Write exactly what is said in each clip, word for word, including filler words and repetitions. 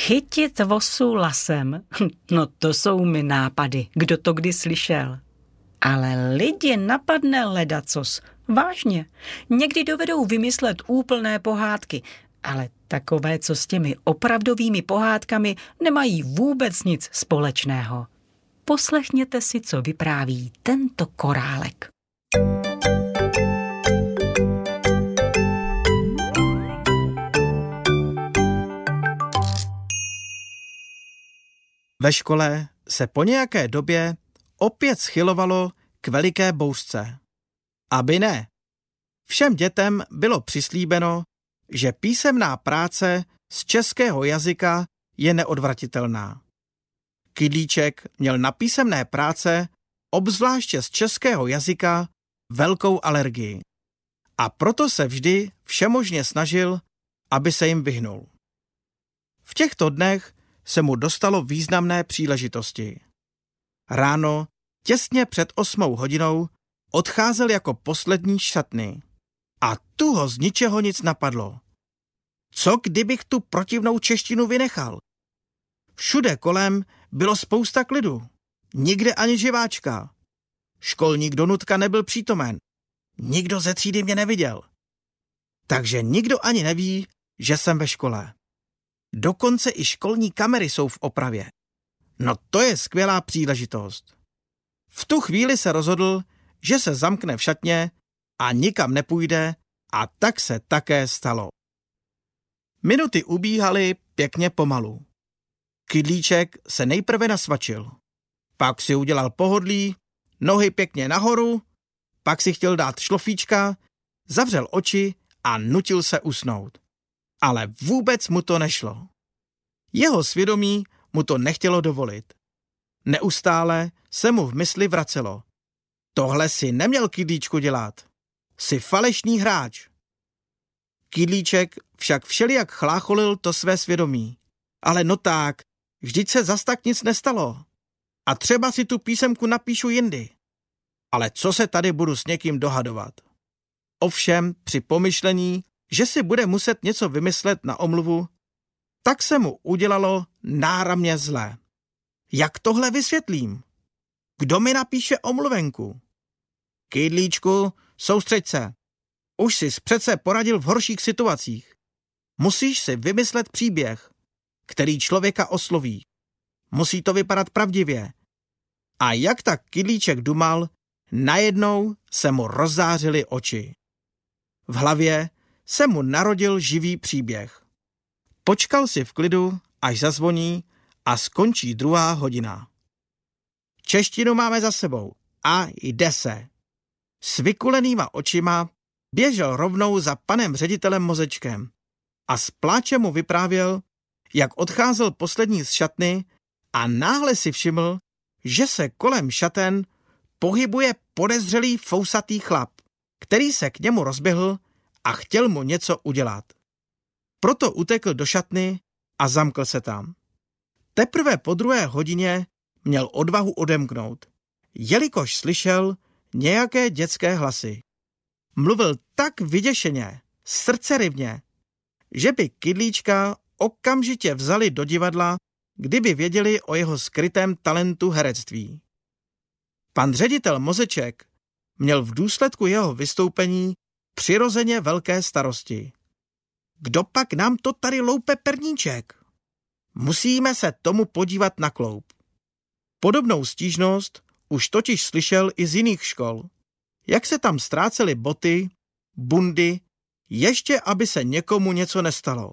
Chytit vosu lasem, no to jsou mi nápady, kdo to kdy slyšel. Ale lidi napadne ledacos, vážně. Někdy dovedou vymyslet úplné pohádky, ale takové, co s těmi opravdovými pohádkami nemají vůbec nic společného. Poslechněte si, co vypráví tento korálek. Ve škole se po nějaké době opět schylovalo k veliké bouřce. Aby ne. Všem dětem bylo přislíbeno, že písemná práce z českého jazyka je neodvratitelná. Kydlíček měl na písemné práce, obzvláště z českého jazyka, velkou alergii. A proto se vždy všemožně snažil, aby se jim vyhnul. V těchto dnech se mu dostalo významné příležitosti. Ráno, těsně před osmou hodinou, odcházel jako poslední z šatny. A tu ho z ničeho nic napadlo. Co kdybych tu protivnou češtinu vynechal? Všude kolem bylo spousta klidu. Nikde ani živáčka. Školník do nutka nebyl přítomen. Nikdo ze třídy mě neviděl. Takže nikdo ani neví, že jsem ve škole. Dokonce i školní kamery jsou v opravě. No to je skvělá příležitost. V tu chvíli se rozhodl, že se zamkne v šatně a nikam nepůjde, a tak se také stalo. Minuty ubíhaly pěkně pomalu. Kydlíček se nejprve nasvačil. Pak si udělal pohodlí, nohy pěkně nahoru, pak si chtěl dát šlofíčka, zavřel oči a nutil se usnout. Ale vůbec mu to nešlo. Jeho svědomí mu to nechtělo dovolit. Neustále se mu v mysli vracelo. Tohle si neměl, Kydlíčku, dělat. Jsi falešný hráč. Kydlíček však všelijak chlácholil to své svědomí. Ale no tak, vždyť se zas tak nic nestalo. A třeba si tu písemku napíšu jindy. Ale co se tady budu s někým dohadovat? Ovšem při pomyšlení, že si bude muset něco vymyslet na omluvu, tak se mu udělalo náramně zlé. Jak tohle vysvětlím? Kdo mi napíše omluvenku? Kydlíčku, soustřeď se. Už jsi přece poradil v horších situacích. Musíš si vymyslet příběh, který člověka osloví. Musí to vypadat pravdivě. A jak tak Kydlíček dumal, najednou se mu rozzářily oči. V hlavě se mu narodil živý příběh. Počkal si v klidu, až zazvoní a skončí druhá hodina. Češtinu máme za sebou a jde se. S vykulenýma očima běžel rovnou za panem ředitelem Mozečkem a s pláčem mu vyprávěl, jak odcházel poslední z šatny a náhle si všiml, že se kolem šaten pohybuje podezřelý fousatý chlap, který se k němu rozběhl a chtěl mu něco udělat. Proto utekl do šatny a zamkl se tam. Teprve po druhé hodině měl odvahu odemknout, jelikož slyšel nějaké dětské hlasy. Mluvil tak vyděšeně, srdceryvně, že by Kydlíčka okamžitě vzali do divadla, kdyby věděli o jeho skrytém talentu herectví. Pan ředitel Mozeček měl v důsledku jeho vystoupení přirozeně velké starosti. Kdo pak nám to tady loupe perníček? Musíme se tomu podívat na kloup. Podobnou stížnost už totiž slyšel i z jiných škol. Jak se tam ztrácely boty, bundy, ještě aby se někomu něco nestalo.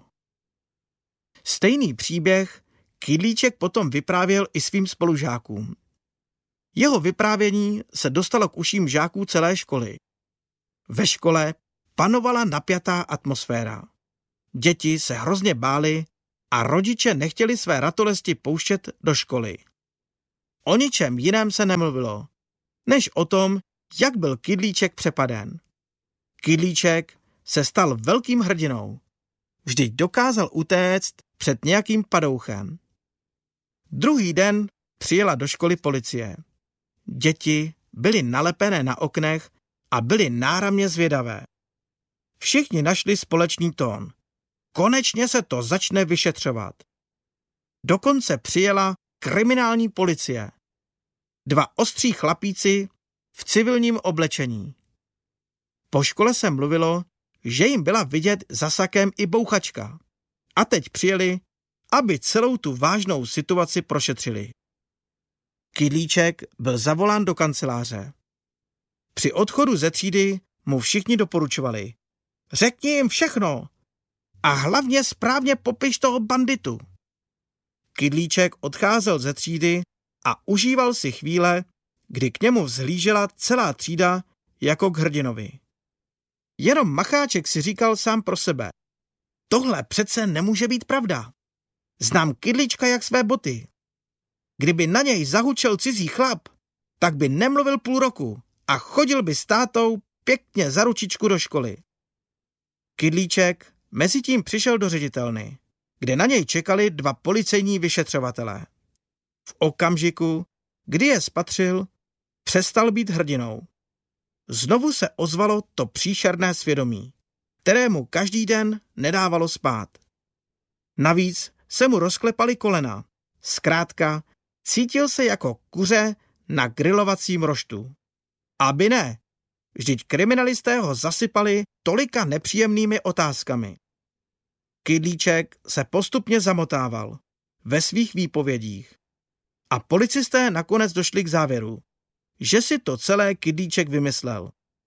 Stejný příběh Kydlíček potom vyprávěl i svým spolužákům. Jeho vyprávění se dostalo k uším žáků celé školy. Ve škole panovala napjatá atmosféra. Děti se hrozně bály a rodiče nechtěli své ratolesti pouštět do školy. O ničem jiném se nemluvilo, než o tom, jak byl Kydlíček přepaden. Kydlíček se stal velkým hrdinou. Vždyť dokázal utéct před nějakým padouchem. Druhý den přijela do školy policie. Děti byly nalepené na oknech a byly náramně zvědavé. Všichni našli společný tón. Konečně se to začne vyšetřovat. dokonce přijela kriminální policie. Dva ostří chlapíci v civilním oblečení. Po škole se mluvilo, že jim byla vidět za sakem i bouchačka. A teď přijeli, aby celou tu vážnou situaci prošetřili. Kydlíček byl zavolán do kanceláře. Při odchodu ze třídy mu všichni doporučovali. Řekni jim všechno a hlavně správně popiš toho banditu. Kydlíček odcházel ze třídy a užíval si chvíle, kdy k němu vzhlížela celá třída jako k hrdinovi. Jenom Macháček si říkal sám pro sebe. Tohle přece nemůže být pravda. Znám Kydlíčka jak své boty. Kdyby na něj zahučel cizí chlap, tak by nemluvil půl roku a chodil by s tátou pěkně za ručičku do školy. Kydlíček mezitím přišel do ředitelny, kde na něj čekali dva policejní vyšetřovatelé. V okamžiku, kdy je spatřil, přestal být hrdinou. Znovu se ozvalo to příšerné svědomí, kterému každý den nedávalo spát. Navíc se mu rozklepaly kolena. Zkrátka, cítil se jako kuře na grilovacím roštu. Aby ne, vždyť kriminalisté ho zasypali tolika nepříjemnými otázkami. Kydlíček se postupně zamotával ve svých výpovědích a policisté nakonec došli k závěru, že si to celé Kydlíček vymyslel.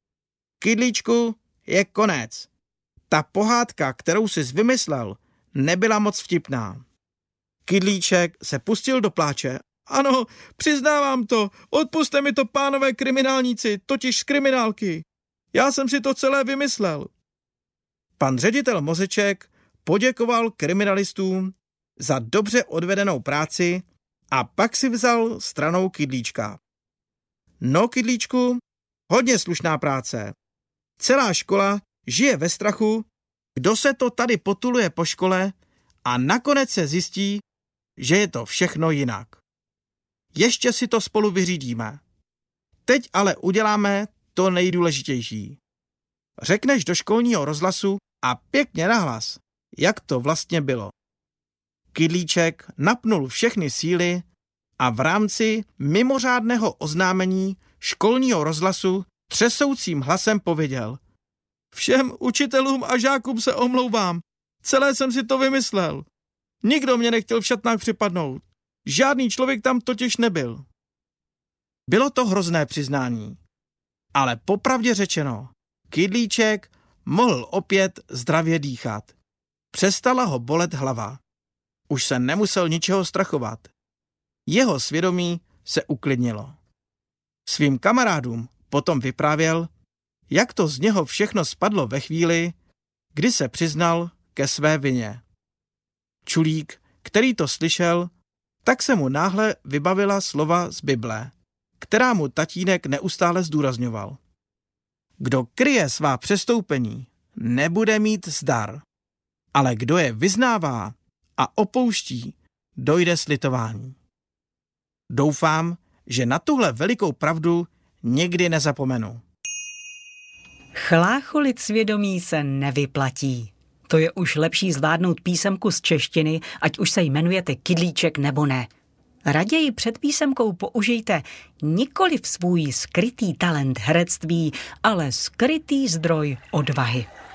Kydlíčku, je konec. Ta pohádka, kterou jsi vymyslel, nebyla moc vtipná. Kydlíček se pustil do pláče. Ano, přiznávám to, odpusťte mi to, pánové kriminálníci, totiž z kriminálky. Já jsem si to celé vymyslel. Pan ředitel Mozeček poděkoval kriminalistům za dobře odvedenou práci a pak si vzal stranou Kydlíčka. No, Kydlíčku, hodně slušná práce. Celá škola žije ve strachu, kdo se to tady potuluje po škole a nakonec se zjistí, že je to všechno jinak. Ještě si to spolu vyřídíme. Teď ale uděláme to nejdůležitější. Řekneš do školního rozhlasu a pěkně nahlas, jak to vlastně bylo. Kydlíček napnul všechny síly a v rámci mimořádného oznámení školního rozhlasu třesoucím hlasem pověděl: Všem učitelům a žákům se omlouvám. Celé jsem si to vymyslel. Nikdo mě nechtěl v šatnách připadnout. Žádný člověk tam totiž nebyl. Bylo to hrozné přiznání. Ale popravdě řečeno, Kydlíček mohl opět zdravě dýchat. Přestala ho bolet hlava. Už se nemusel ničeho strachovat. Jeho svědomí se uklidnilo. Svým kamarádům potom vyprávěl, jak to z něho všechno spadlo ve chvíli, kdy se přiznal ke své vině. Čulík, který to slyšel, tak se mu náhle vybavila slova z Bible, která mu tatínek neustále zdůrazňoval. Kdo kryje svá přestoupení, nebude mít zdar, ale kdo je vyznává a opouští, dojde slitování. Doufám, že na tuhle velikou pravdu nikdy nezapomenu. Chlácholit svědomí se nevyplatí. To je už lepší zvládnout písemku z češtiny, ať už se jmenujete Kydlíček nebo ne. Raději před písemkou použijte nikoliv svůj skrytý talent herectví, ale skrytý zdroj odvahy.